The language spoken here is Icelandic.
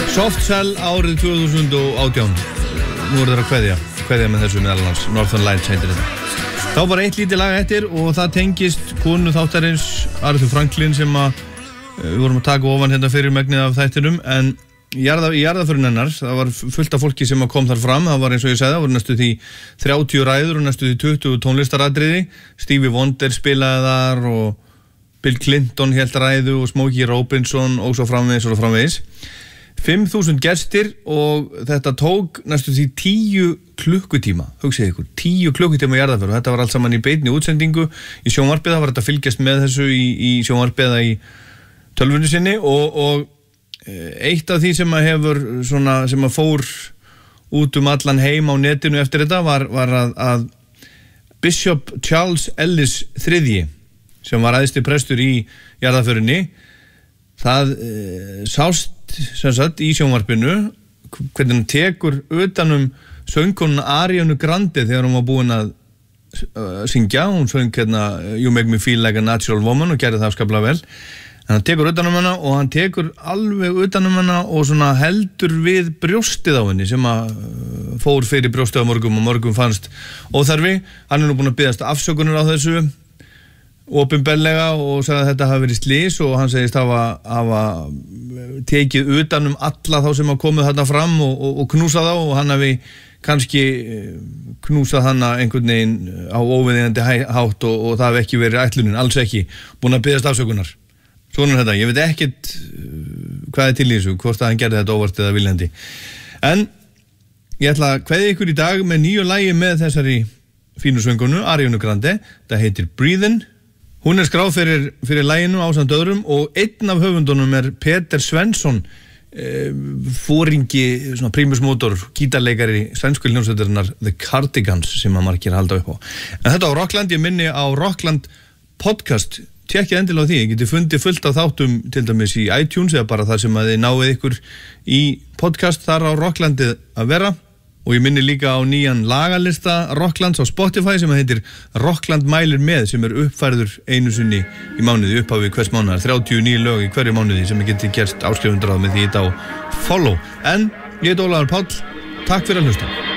Soft Cell árið 2018. Nú er það að kveðja með þessu meðalans. Northern Lights heitir þetta. Þá bara eitt lítið lag eftir og það tengist konu þáttarins Aretha Franklin sem við vorum að taka ofan hérna fyrir megnið af þættinum, en í jarðarförin hennar, það var fullt af fólki sem kom þar fram. Það var eins og ég sagði, það voru næstu því 30 ræður og næstu því 20 tónlistaratriði. Stevie Wonder spilaði þar og Bill Clinton hélt ræðu og Smokey Robinson og svo framvegis. 5.000 gestir og þetta tók næstu því 10 klukkutíma, hugsið ykkur, 10 klukkutíma í jarðarför og þetta var allt saman í beinni útsendingu í sjónvarpið. Það var þetta að fylgjast með þessu í sjónvarpið eða í tölvunni sinni og eitt af því sem sem fór út allan heim á netinu eftir þetta var að Bishop Charles Ellis III, sem var æðsti prestur í jarðarförinni, það sást sem sagt í sjónvarpinu hvernig hann tekur utanum söngkonuna Ariana Grande þegar hún var búin að syngja. Hún söng hérna You Make Me Feel Like a Natural Woman og gerði það afskaplega vel. En hann tekur utanum hana og hann tekur alveg utanum hana og svona heldur við brjóstið á henni sem fór fyrir brjóstið á mörgum og mörgum fannst óþarfi. Hann nú búin að biðjast afsökunar á þessu opinberlega og sagði að þetta hafi verið slys og hann segist hafa tekið utanum alla þá sem hafa komið þarna fram og knúsað þá og hann hafi kannski knúsað hana einhvern veginn á óviðeigandi hátt og það hafi ekki verið ætlunin, alls ekki, búin að biðjast afsökunar. Svona þetta, ég veit ekkert hvað til í þessu, hvort að hann gerði þetta óvart eða viljandi. En ég ætla að kveðja ykkur í dag með nýju lagi með þessari fínu söngunu, Ariana Grande. Það heitir Breathin'. Hún skráð fyrir laginu ásamt öðrum og einn af höfundunum Peter Svensson, fóringi, svona primus motor, gítarleikari sænsku hljómsveitarinnar The Cardigans sem að margir halda upp á. En þetta á Rockland, ég minni á Rockland podcast, tjekkið endilega á því, ég geti fundið fullt af þáttum til dæmis í iTunes eða bara þar sem að þið náið ykkur í podcast þar á Rocklandið að vera. Og ég minni líka á nýjan lagalista Rocklands á Spotify sem heitir Rockland mælir með, sem uppfærður einu sinni í mánuði, upphafi hvers mánuðar, 39 lög í hverju mánuði sem geti gerst áskrifundur með því þetta á follow. En ég Ólafur Páll, takk fyrir að hlusta.